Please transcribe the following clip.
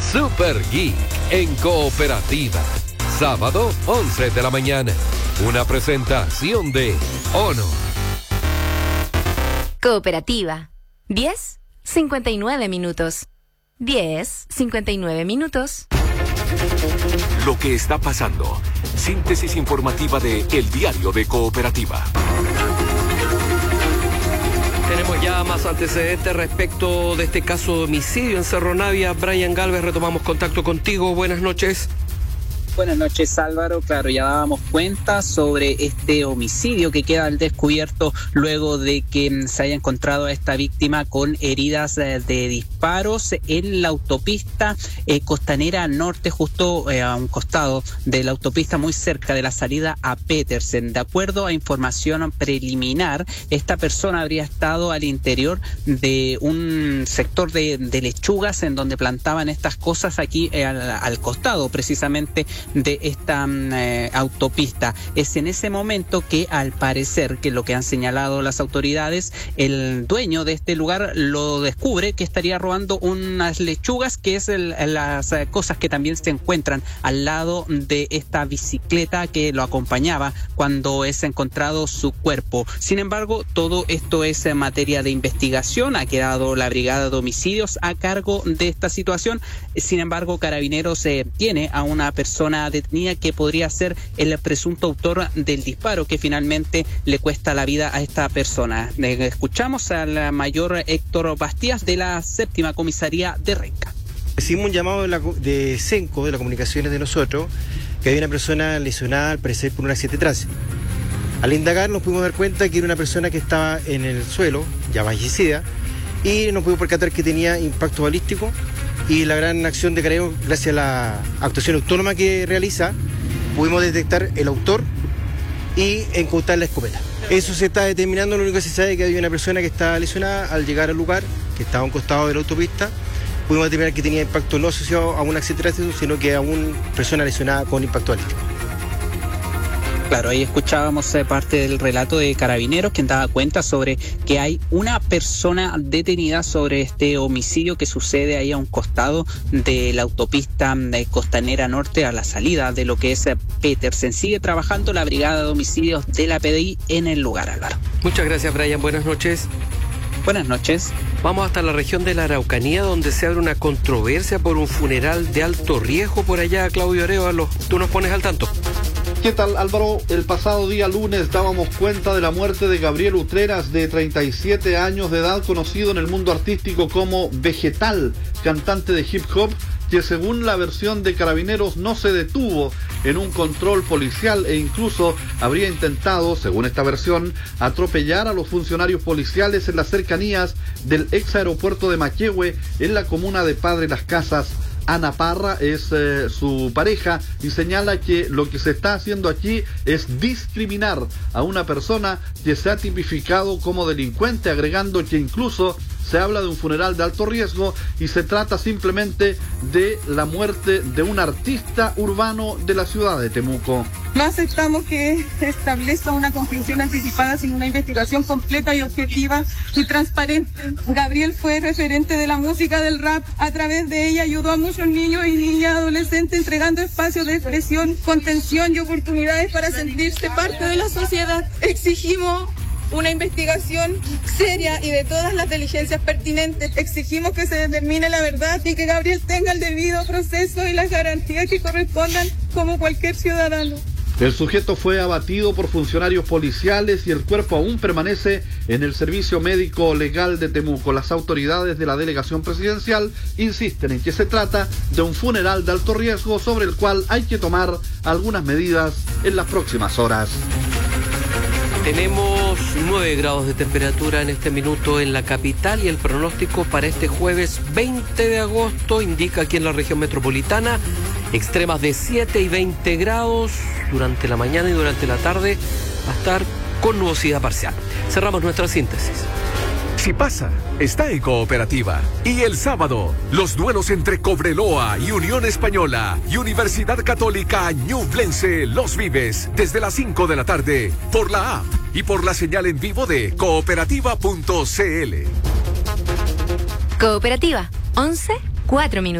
Super Geek en Cooperativa. Sábado, 11 de la mañana. Una presentación de Ono. Cooperativa. 10:59 minutos. 10:59 minutos. Lo que está pasando. Síntesis informativa de El Diario de Cooperativa. Tenemos ya más antecedentes respecto de este caso de homicidio en Cerro Navia. Brian Galvez, retomamos contacto contigo. Buenas noches. Buenas noches, Álvaro. Claro, ya dábamos cuenta sobre este homicidio que queda al descubierto luego de que se haya encontrado a esta víctima con heridas de disparos en la autopista Costanera Norte, justo a un costado de la autopista, muy cerca de la salida a Petersen. De acuerdo a información preliminar, esta persona habría estado al interior de un sector de lechugas en donde plantaban estas cosas aquí al costado, precisamente, de esta autopista. Es en ese momento que, al parecer, que lo que han señalado las autoridades, el dueño de este lugar lo descubre que estaría robando unas lechugas, que es las cosas que también se encuentran al lado de esta bicicleta que lo acompañaba cuando es encontrado su cuerpo. Sin embargo, todo esto es materia de investigación. Ha quedado la Brigada de Homicidios a cargo de esta situación. Sin embargo, Carabineros tiene a una persona detenida que podría ser el presunto autor del disparo que finalmente le cuesta la vida a esta persona. Escuchamos al mayor Héctor Bastías de la 7ª Comisaría de Renca. Recibimos un llamado de CENCO, de las comunicaciones de nosotros, que había una persona lesionada al parecer por un accidente de tránsito. Al indagar nos pudimos dar cuenta que era una persona que estaba en el suelo, ya fallecida, y nos pudimos percatar que tenía impacto balístico. Y la gran acción de Carabineros, gracias a la actuación autónoma que realiza, pudimos detectar el autor y incautar la escopeta. Eso se está determinando. Lo único que se sabe es que había una persona que estaba lesionada al llegar al lugar, que estaba a un costado de la autopista. Pudimos determinar que tenía impacto no asociado a un accidente de tránsito, sino que a una persona lesionada con impacto balístico. Claro, ahí escuchábamos parte del relato de Carabineros, quien daba cuenta sobre que hay una persona detenida sobre este homicidio que sucede ahí a un costado de la autopista de Costanera Norte, a la salida de lo que es Petersen. Sigue trabajando la Brigada de Homicidios de la PDI en el lugar, Álvaro. Muchas gracias, Brian. Buenas noches. Buenas noches. Vamos hasta la región de la Araucanía, donde se abre una controversia por un funeral de alto riesgo por allá. Claudio Arévalo, tú nos pones al tanto. ¿Qué tal, Álvaro? El pasado día lunes dábamos cuenta de la muerte de Gabriel Utreras, de 37 años de edad, conocido en el mundo artístico como Vegetal, cantante de hip hop, que según la versión de Carabineros no se detuvo en un control policial e incluso habría intentado, según esta versión, atropellar a los funcionarios policiales en las cercanías del ex aeropuerto de Maquehue, en la comuna de Padre Las Casas. Ana Parra es su pareja y señala que lo que se está haciendo aquí es discriminar a una persona que se ha tipificado como delincuente, agregando que incluso se habla de un funeral de alto riesgo y se trata simplemente de la muerte de un artista urbano de la ciudad de Temuco. No aceptamos que se establezca una conclusión anticipada sin una investigación completa y objetiva y transparente. Gabriel fue referente de la música del rap. A través de ella ayudó a muchos niños y niñas adolescentes entregando espacios de expresión, contención y oportunidades para sentirse parte de la sociedad. Exigimos una investigación seria y de todas las diligencias pertinentes. Exigimos que se determine la verdad y que Gabriel tenga el debido proceso y las garantías que correspondan como cualquier ciudadano. El sujeto fue abatido por funcionarios policiales y el cuerpo aún permanece en el Servicio Médico Legal de Temuco. Las autoridades de la delegación presidencial insisten en que se trata de un funeral de alto riesgo sobre el cual hay que tomar algunas medidas en las próximas horas. Tenemos 9 grados de temperatura en este minuto en la capital y el pronóstico para este jueves 20 de agosto indica aquí en la región metropolitana extremas de 7 y 20 grados durante la mañana y durante la tarde va a estar con nubosidad parcial. Cerramos nuestra síntesis. Si pasa, está en Cooperativa. Y el sábado, los duelos entre Cobreloa y Unión Española y Universidad Católica Ñublense los vives desde las 5 de la tarde por la app y por la señal en vivo de cooperativa.cl. Cooperativa, 11:04.